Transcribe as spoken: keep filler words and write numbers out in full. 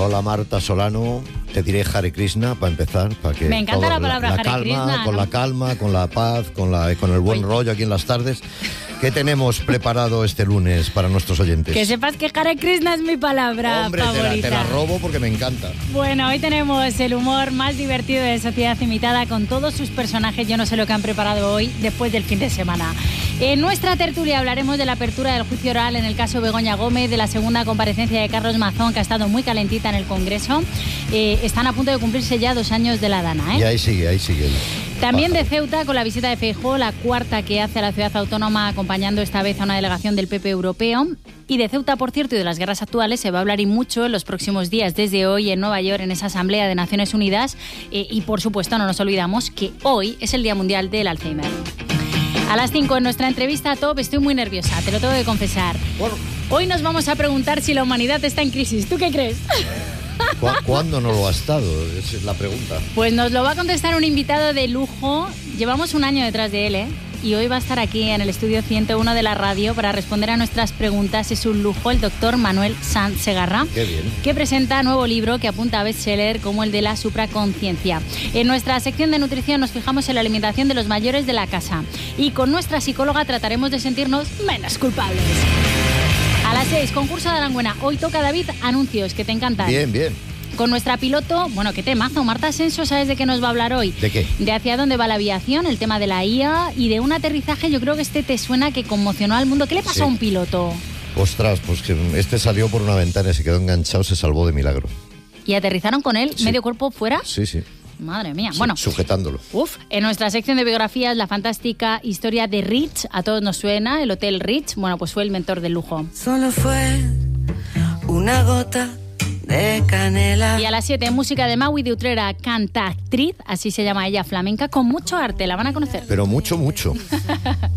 Hola Marta Solano, te diré Hare Krishna para empezar, para que me encanta todo, la palabra la, la Hare calma, Krishna, con ¿no? la calma, con la paz, con la con el buen Oye. rollo aquí en las tardes. ¿Qué tenemos preparado este lunes para nuestros oyentes? Que sepas que Hare Krishna es mi palabra Hombre, favorita. Hombre, te, te la robo porque me encanta. Bueno, hoy tenemos el humor más divertido de Sociedad Imitada con todos sus personajes. Yo no sé lo que han preparado hoy después del fin de semana. En nuestra tertulia hablaremos de la apertura del juicio oral en el caso Begoña Gómez, de la segunda comparecencia de Carlos Mazón, que ha estado muy calentita en el Congreso. Eh, están a punto de cumplirse ya dos años de la Dana, ¿eh? Y ahí sigue, ahí sigue. También Pájaro. De Ceuta, con la visita de Feijóo, la cuarta que hace a la ciudad autónoma, acompañando esta vez a una delegación del P P europeo. Y de Ceuta, por cierto, y de las guerras actuales se va a hablar y mucho en los próximos días, desde hoy en Nueva York, en esa Asamblea de Naciones Unidas. Eh, y, por supuesto, no nos olvidamos que hoy es el Día Mundial del Alzheimer. A las cinco, en nuestra entrevista top, estoy muy nerviosa, te lo tengo que confesar. Bueno. Hoy nos vamos a preguntar si la humanidad está en crisis. ¿Tú qué crees? ¿Cu- ¿Cuándo no lo ha estado? Esa es la pregunta. Pues nos lo va a contestar un invitado de lujo. Llevamos un año detrás de él, ¿eh? Y hoy va a estar aquí en el estudio ciento uno de la radio para responder a nuestras preguntas. Es un lujo, el doctor Manuel Sanz Segarra. Qué bien. Que presenta nuevo libro que apunta a bestseller como el de la supraconciencia. En nuestra sección de nutrición nos fijamos en la alimentación de los mayores de la casa. Y con nuestra psicóloga trataremos de sentirnos menos culpables. A las seis, concurso de Aranguena. Hoy toca, David, anuncios que te encantan. Bien, bien. Con nuestra piloto, bueno, qué temazo, Marta Asensio, ¿sabes de qué nos va a hablar hoy? ¿De qué? De hacia dónde va la aviación, el tema de la I A y de un aterrizaje, yo creo que este te suena, que conmocionó al mundo. ¿Qué le pasó Sí. a un piloto? Ostras, pues que este salió por una ventana y se quedó enganchado, se salvó de milagro. ¿Y aterrizaron con él, Sí. medio cuerpo fuera? Sí, sí. Madre mía. Sí, Bueno, sujetándolo. uf, en nuestra sección de biografías, la fantástica historia de Rich, a todos nos suena, el Hotel Rich, bueno, pues fue el mentor del lujo. Solo fue una gota de canela. Y a las siete, música de Maui de Utrera, cantactriz, así se llama ella, flamenca, con mucho arte, la van a conocer. Pero mucho, mucho.